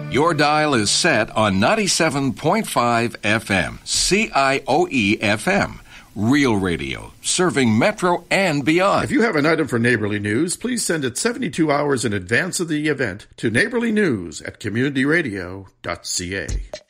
Your dial is set on 97.5 FM, CIOE FM. Real radio, serving Metro and beyond. If you have an item for Neighborly News, please send it 72 hours in advance of the event to neighborlynews@communityradio.ca.